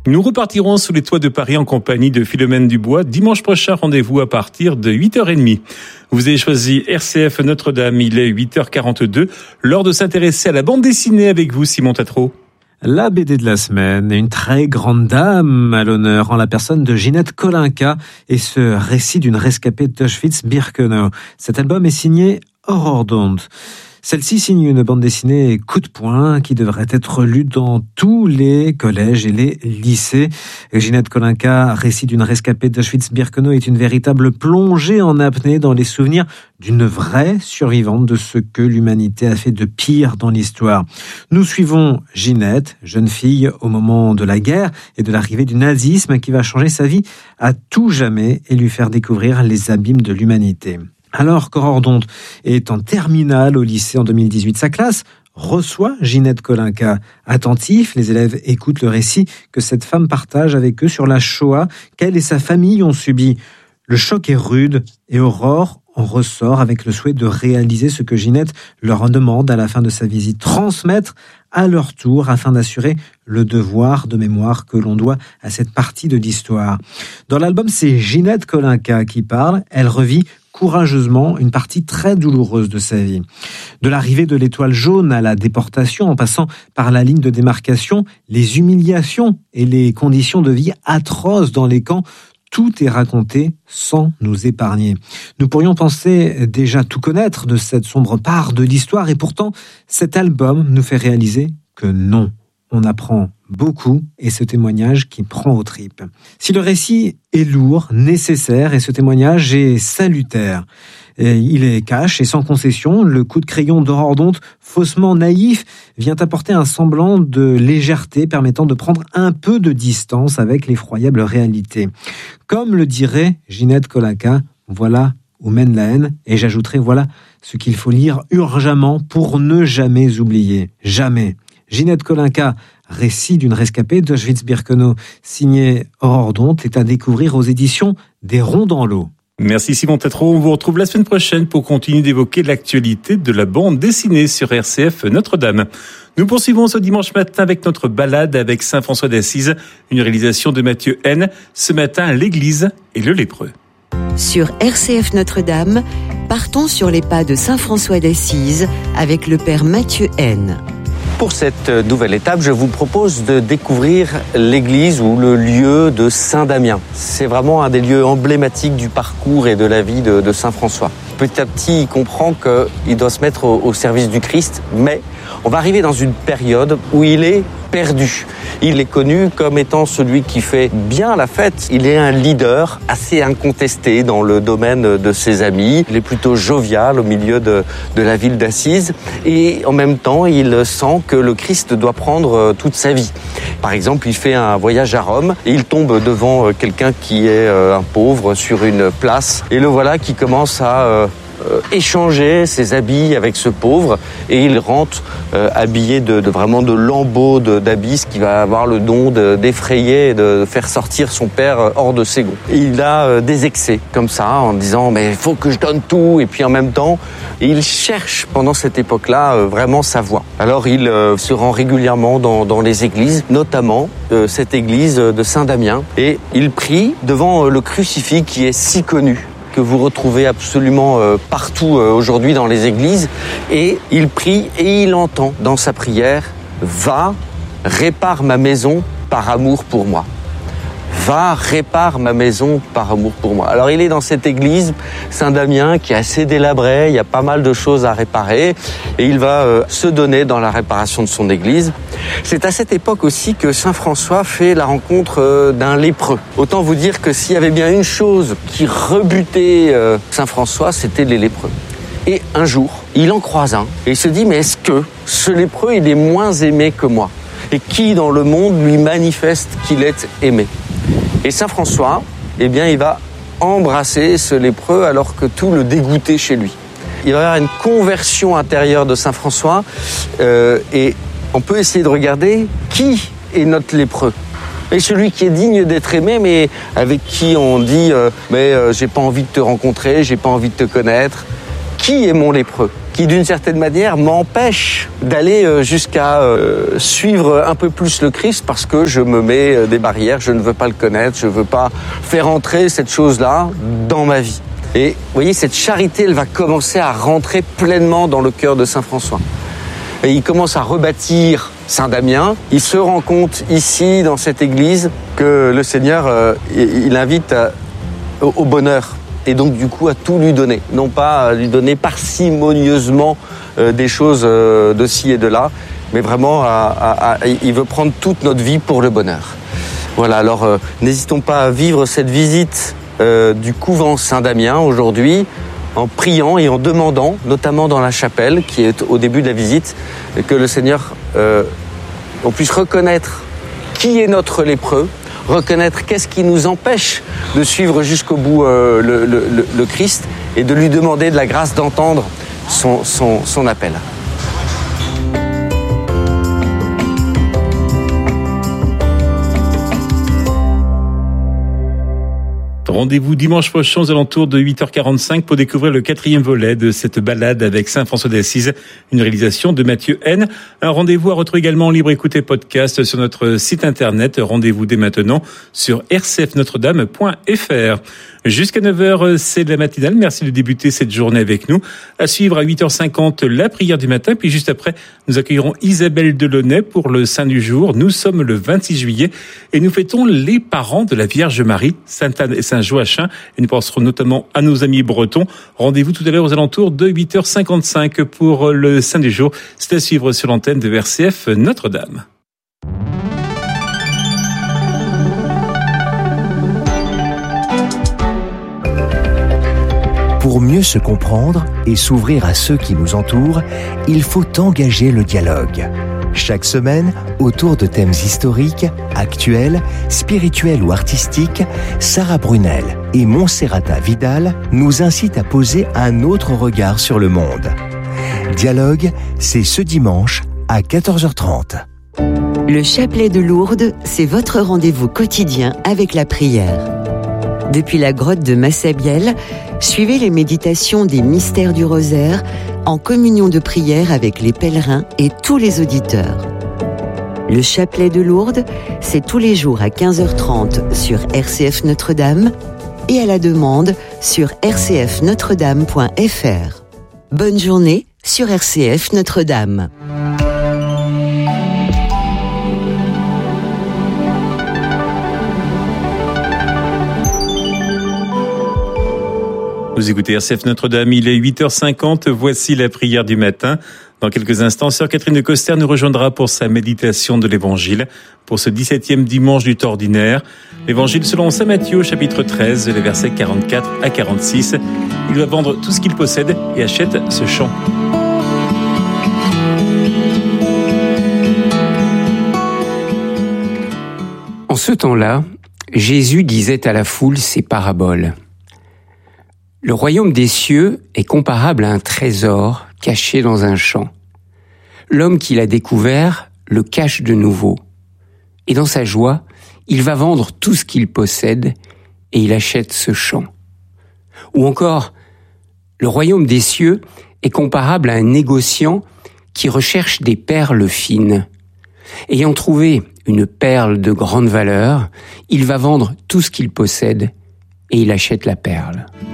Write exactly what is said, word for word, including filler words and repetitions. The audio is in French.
Nous repartirons sous les toits de Paris en compagnie de Philomène Dubois. Dimanche prochain, rendez-vous à partir de huit heures trente. Vous avez choisi R C F Notre-Dame, il est huit heures quarante-deux. L'heure de s'intéresser à la bande dessinée avec vous, Simon Tatro. La B D de la semaine, une très grande dame à l'honneur en la personne de Ginette Kolinka et ce récit d'une rescapée d'Auschwitz-Birkenau. Cet album est signé Aurore Dont. Celle-ci signe une bande dessinée coup de poing qui devrait être lue dans tous les collèges et les lycées. Ginette Kolinka, récit d'une rescapée d'Auschwitz-Birkenau, est une véritable plongée en apnée dans les souvenirs d'une vraie survivante de ce que l'humanité a fait de pire dans l'histoire. Nous suivons Ginette, jeune fille au moment de la guerre et de l'arrivée du nazisme qui va changer sa vie à tout jamais et lui faire découvrir les abîmes de l'humanité. Alors qu'Aurore Dont est en terminale au lycée en deux mille dix-huit, sa classe reçoit Ginette Kolinka. Attentifs, les élèves écoutent le récit que cette femme partage avec eux sur la Shoah qu'elle et sa famille ont subi. Le choc est rude et Aurore en ressort avec le souhait de réaliser ce que Ginette leur demande à la fin de sa visite, transmettre à leur tour afin d'assurer le devoir de mémoire que l'on doit à cette partie de l'histoire. Dans l'album, c'est Ginette Kolinka qui parle, elle revit courageusement une partie très douloureuse de sa vie. De l'arrivée de l'étoile jaune à la déportation, en passant par la ligne de démarcation, les humiliations et les conditions de vie atroces dans les camps, tout est raconté sans nous épargner. Nous pourrions penser déjà tout connaître de cette sombre part de l'histoire et pourtant, cet album nous fait réaliser que non. On apprend beaucoup et ce témoignage qui prend aux tripes. Si le récit est lourd, nécessaire et ce témoignage est salutaire, et il est cash et sans concession, le coup de crayon d'Aurore Dont, faussement naïf, vient apporter un semblant de légèreté permettant de prendre un peu de distance avec l'effroyable réalité. Comme le dirait Ginette Kolinka, voilà où mène la haine, et j'ajouterai voilà ce qu'il faut lire urgemment pour ne jamais oublier. Jamais. Ginette Kolinka, récit d'une rescapée d'Auschwitz-Birkenau, signé Aurore Dont, est à découvrir aux éditions des Ronds dans l'eau. Merci Simon Tatro. On vous retrouve la semaine prochaine pour continuer d'évoquer l'actualité de la bande dessinée sur R C F Notre-Dame. Nous poursuivons ce dimanche matin avec notre balade avec Saint François d'Assise, une réalisation de Mathieu N. Ce matin, l'église et le lépreux. Sur R C F Notre-Dame, partons sur les pas de Saint François d'Assise avec le père Mathieu N. Pour cette nouvelle étape, je vous propose de découvrir l'église ou le lieu de Saint-Damien. C'est vraiment un des lieux emblématiques du parcours et de la vie de, de Saint François. Petit à petit, il comprend qu'il doit se mettre au, au service du Christ, mais on va arriver dans une période où il est perdu. Il est connu comme étant celui qui fait bien la fête. Il est un leader assez incontesté dans le domaine de ses amis. Il est plutôt jovial au milieu de, de la ville d'Assise. Et en même temps, il sent que le Christ doit prendre toute sa vie. Par exemple, il fait un voyage à Rome et il tombe devant quelqu'un qui est un pauvre sur une place. Et le voilà qui commence à Euh, échanger ses habits avec ce pauvre et il rentre euh, habillé de, de vraiment de lambeaux de, d'habits, ce qui va avoir le don de, d'effrayer et de faire sortir son père hors de ses gonds. Il a euh, des excès comme ça en disant mais il faut que je donne tout et puis en même temps il cherche pendant cette époque-là euh, vraiment sa voie. Alors il euh, se rend régulièrement dans, dans les églises, notamment euh, cette église de Saint-Damien et il prie devant euh, le crucifix qui est si connu, que vous retrouvez absolument euh, partout euh, aujourd'hui dans les églises. Et il prie et il entend dans sa prière « Va, répare ma maison par amour pour moi ». Va, répare ma maison par amour pour moi. Alors il est dans cette église Saint-Damien qui est assez délabrée, il y a pas mal de choses à réparer et il va euh, se donner dans la réparation de son église. C'est à cette époque aussi que Saint François fait la rencontre euh, d'un lépreux. Autant vous dire que s'il y avait bien une chose qui rebutait euh, Saint François, c'était les lépreux. Et un jour, il en croise un et il se dit mais est-ce que ce lépreux il est moins aimé que moi ? Et qui dans le monde lui manifeste qu'il est aimé ? Et Saint François, eh bien, il va embrasser ce lépreux alors que tout le dégoûtait chez lui. Il va y avoir une conversion intérieure de Saint François euh, et on peut essayer de regarder qui est notre lépreux. Et celui qui est digne d'être aimé, mais avec qui on dit euh, « mais euh, j'ai pas envie de te rencontrer, j'ai pas envie de te connaître ». Qui est mon lépreux ? qui d'une certaine manière m'empêche d'aller jusqu'à euh, suivre un peu plus le Christ parce que je me mets des barrières, je ne veux pas le connaître, je ne veux pas faire entrer cette chose-là dans ma vie. Et vous voyez, cette charité, elle va commencer à rentrer pleinement dans le cœur de Saint François. Et il commence à rebâtir Saint-Damien. Il se rend compte ici, dans cette église, que le Seigneur, euh, il invite à, au, au bonheur. Et donc, du coup, à tout lui donner. Non pas à lui donner parcimonieusement euh, des choses euh, de ci et de là, mais vraiment, à, à, à, il veut prendre toute notre vie pour le bonheur. Voilà, alors, euh, n'hésitons pas à vivre cette visite euh, du couvent Saint-Damien aujourd'hui, en priant et en demandant, notamment dans la chapelle, qui est au début de la visite, que le Seigneur, euh, on puisse reconnaître qui est notre lépreux, reconnaître qu'est-ce qui nous empêche de suivre jusqu'au bout euh, le, le, le Christ et de lui demander de la grâce d'entendre son, son, son appel. Rendez-vous dimanche prochain aux alentours de huit heures quarante-cinq pour découvrir le quatrième volet de cette balade avec Saint François d'Assise, une réalisation de Mathieu N. Un rendez-vous à retrouver également en libre écoute et podcast sur notre site internet. Rendez-vous dès maintenant sur r c f notre dame point f r. Jusqu'à neuf heures, c'est de la matinale. Merci de débuter cette journée avec nous. À suivre à huit heures cinquante, la prière du matin. Puis juste après, nous accueillerons Isabelle Delaunay pour le Saint du jour. Nous sommes le vingt-six juillet et nous fêtons les parents de la Vierge Marie, Sainte Anne et Saint Joachim. Et nous penserons notamment à nos amis bretons. Rendez-vous tout à l'heure aux alentours de huit heures cinquante-cinq pour le Saint du jour. C'est à suivre sur l'antenne de R C F Notre-Dame. Pour mieux se comprendre et s'ouvrir à ceux qui nous entourent, il faut engager le dialogue. Chaque semaine, autour de thèmes historiques, actuels, spirituels ou artistiques, Sarah Brunel et Monserrata Vidal nous incitent à poser un autre regard sur le monde. Dialogue, c'est ce dimanche à quatorze heures trente. Le chapelet de Lourdes, c'est votre rendez-vous quotidien avec la prière. Depuis la grotte de Massabielle, suivez les méditations des mystères du rosaire en communion de prière avec les pèlerins et tous les auditeurs. Le chapelet de Lourdes, c'est tous les jours à quinze heures trente sur R C F Notre-Dame et à la demande sur r c f notre dame point f r. Bonne journée sur R C F Notre-Dame. Vous écoutez R C F Notre-Dame, il est huit heures cinquante, voici la prière du matin. Dans quelques instants, sœur Catherine de Coster nous rejoindra pour sa méditation de l'Évangile, pour ce dix-septième dimanche du temps ordinaire. L'Évangile selon saint Matthieu, chapitre treize, les versets quarante-quatre à quarante-six. Il va vendre tout ce qu'il possède et achète ce champ. En ce temps-là, Jésus disait à la foule ces paraboles. Le royaume des cieux est comparable à un trésor caché dans un champ. L'homme qui l'a découvert le cache de nouveau. Et dans sa joie, il va vendre tout ce qu'il possède et il achète ce champ. Ou encore, le royaume des cieux est comparable à un négociant qui recherche des perles fines. Ayant trouvé une perle de grande valeur, il va vendre tout ce qu'il possède et il achète la perle.